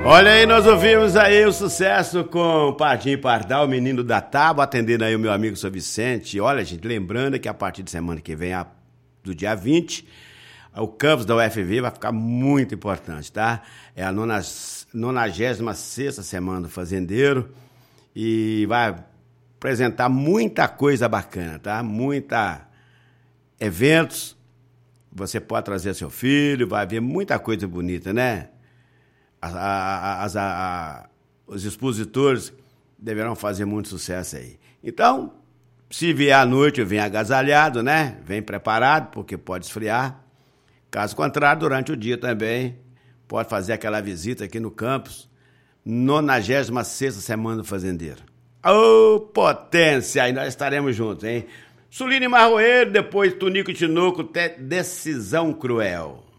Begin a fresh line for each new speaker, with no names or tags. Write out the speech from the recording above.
Olha aí, nós ouvimos aí o sucesso com Pardinho e Pardal, o menino da tábua, atendendo aí o meu amigo Sr. Vicente. Olha, gente, lembrando que a partir de semana que vem, do dia 20, o campus da UFV vai ficar muito importante, tá? É a 96ª Semana do Fazendeiro e vai apresentar muita coisa bacana, tá? Muita eventos, você pode trazer seu filho, vai ver muita coisa bonita, né? Os expositores deverão fazer muito sucesso aí. Então, se vier à noite, vem agasalhado, né? Vem preparado, porque pode esfriar. Caso contrário, durante o dia também, pode fazer aquela visita aqui no campus, 96ª Semana do Fazendeiro. Ô, potência! Aí nós estaremos juntos, hein? Suline Marroeiro, depois Tunico e Tinoco, Decisão Cruel.